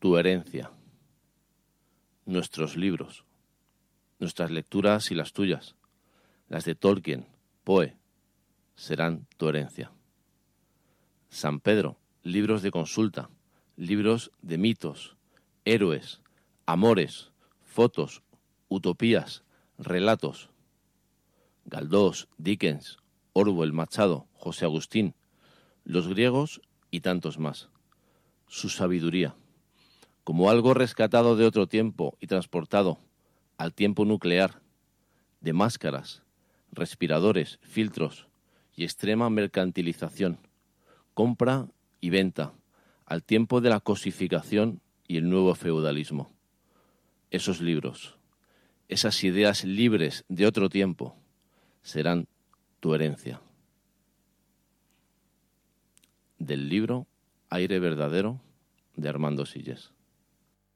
tu herencia, nuestros libros, nuestras lecturas y las tuyas, las de Tolkien, Poe, serán tu herencia. San Pedro, libros de consulta, libros de mitos, héroes, amores, fotos, utopías, relatos. Galdós, Dickens, Orwell, Machado, José Agustín, los griegos y tantos más. Su sabiduría, como algo rescatado de otro tiempo y transportado al tiempo nuclear, de máscaras, respiradores, filtros y extrema mercantilización, compra y venta, al tiempo de la cosificación y el nuevo feudalismo. Esos libros, esas ideas libres de otro tiempo, serán tu herencia. Del libro Aire Verdadero, de Armando Silles.